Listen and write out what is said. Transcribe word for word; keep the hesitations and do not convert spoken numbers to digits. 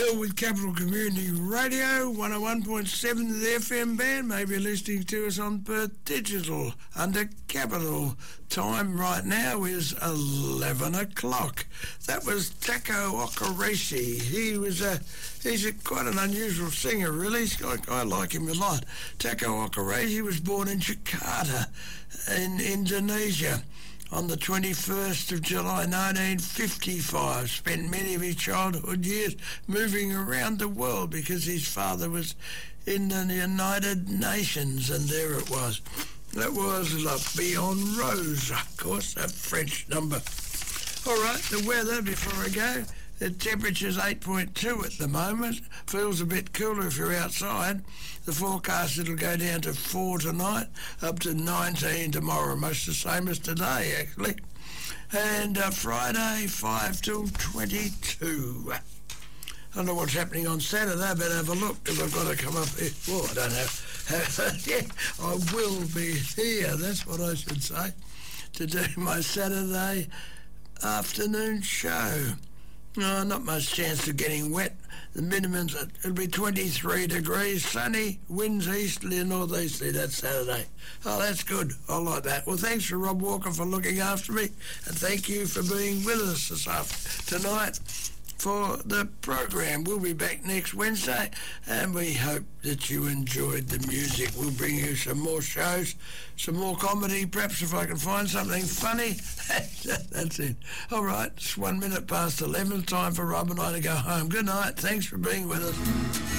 Still with Capital Community Radio, one oh one point seven the F M band. Maybe listening to us on Perth Digital under Capital. Time right now is eleven o'clock. That was Taco Okereke. He was a, he's a, quite an unusual singer, really. I, I like him a lot. Taco Okereke was born in Jakarta, in Indonesia, on the twenty-first of July nineteen fifty-five. Spent many of his childhood years moving around the world because his father was in the United Nations, and there it was. That was La Beyond Rose, of course, a French number. All right, the weather before I go. The temperature's eight point two at the moment. Feels a bit cooler if you're outside. The forecast, it'll go down to four tonight, up to nineteen tomorrow, much the same as today, actually. And uh, Friday, five till twenty-two. I don't know what's happening on Saturday. I better have a look if I've got to come up here. Oh, I don't know. Yeah, I will be here, that's what I should say, to do my Saturday afternoon show. No, not much chance of getting wet. The minimum's, it'll be twenty-three degrees, sunny, winds easterly and northeasterly. That's Saturday. Oh, that's good. I like that. Well, thanks for Rob Walker for looking after me, and thank you for being with us this afternoon, tonight for the program. We'll be back next Wednesday, and we hope that you enjoyed the music. We'll bring you some more shows, some more comedy, perhaps if I can find something funny. That's it. All right, it's one minute past eleven. Time for Rob and I to go home. Good night. Thanks for being with us.